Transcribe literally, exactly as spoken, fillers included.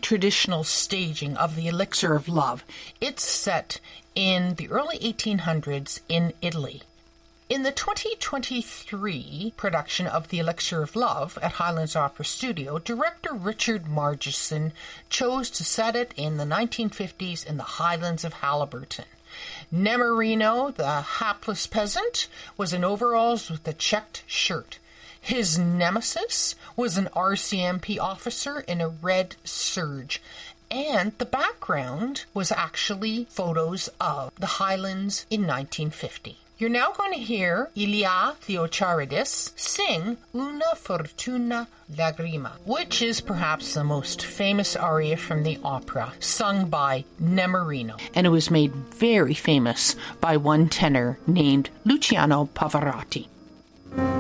traditional staging of the Elixir of Love. It's set in the early eighteen hundreds in Italy. In the twenty twenty-three production of The Elixir of Love at Highlands Opera Studio, director Richard Margeson chose to set it in the nineteen fifties in the Highlands of Haliburton. Nemorino, the hapless peasant, was in overalls with a checked shirt. His nemesis was an R C M P officer in a red serge. And the background was actually photos of the Highlands in nineteen fifty. You're now going to hear Ilia Theocharidis sing Una Fortuna Lagrima, which is perhaps the most famous aria from the opera, sung by Nemorino. And it was made very famous by one tenor named Luciano Pavarotti.